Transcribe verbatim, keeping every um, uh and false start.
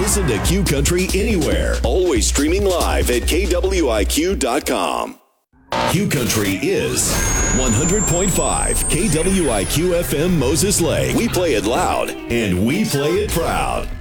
Listen to Q Country anywhere. Always streaming live at K W I Q dot com. Q Country is one hundred point five K W I Q F M Moses Lake. We play it loud and we play it proud.